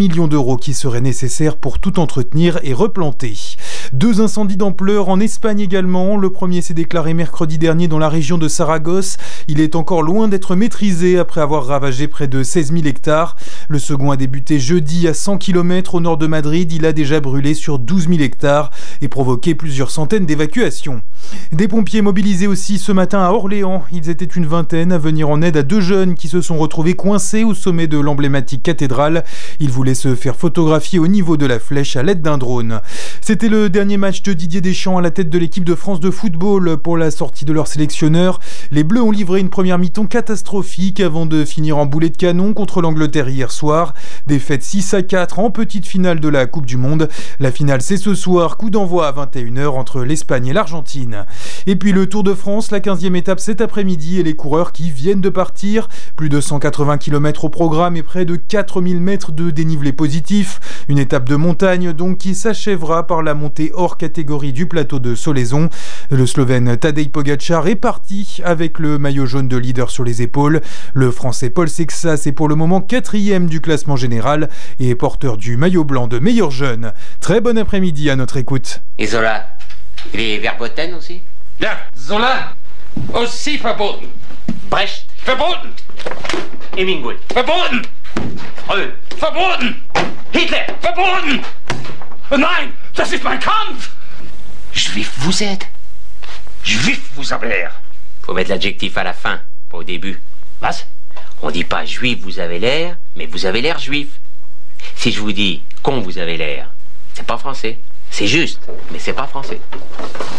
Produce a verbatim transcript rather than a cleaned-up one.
millions d'euros qui seraient nécessaires pour tout entretenir et replanter. Deux incendies d'ampleur en Espagne également. Le premier s'est déclaré mercredi dernier dans la région de Saragosse. Il est encore loin d'être maîtrisé après avoir ravagé près de seize mille hectares. Le second a débuté jeudi à cent kilomètres au nord de Madrid. Il a déjà brûlé sur douze mille hectares et provoqué plusieurs centaines d'évacuations. Des pompiers mobilisés aussi ce matin à Orléans. Ils étaient une vingtaine à venir en aide à deux jeunes qui se sont retrouvés coincés au sommet de l'emblématique cathédrale. Ils voulaient se faire photographier au niveau de la flèche à l'aide d'un drone. C'était le dernier match de Didier Deschamps à la tête de l'équipe de France de football pour la sortie de leur sélectionneur. Les Bleus ont livré une première mi-temps catastrophique avant de finir en boulet de canon contre l'Angleterre hier soir. Défaite six à quatre en petite finale de la Coupe du Monde. La finale c'est ce soir, coup d'envoi à vingt et une heures entre l'Espagne et l'Argentine. Et puis le Tour de France, la quinzième étape cet après-midi et les coureurs qui viennent de partir. Plus de cent quatre-vingts kilomètres au programme et près de quatre mille mètres de dénivelé positif. Une étape de montagne donc qui s'achèvera par la montée hors catégorie du plateau de Solaizon. Le Slovène Tadej Pogačar est parti avec le maillot jaune de leader sur les épaules. Le Français Paul Sexas est pour le moment quatrième du classement général et est porteur du maillot blanc de meilleur jeune. Très bon après-midi à notre écoute. Et Zola, il est verboten aussi? Ja, Zola, aussi verboten. Brecht, Verboten. Hemingway, Verboten. Freud, Verboten. Hitler. Verboten. Nein, das ist mein Kampf. Juif vous êtes? Juif vous avez l'air. Faut mettre l'adjectif à la fin, pas au début. Was? On dit pas juif vous avez l'air, mais vous avez l'air juif. Si je vous dis con vous avez l'air, c'est pas français. C'est juste, mais c'est pas français.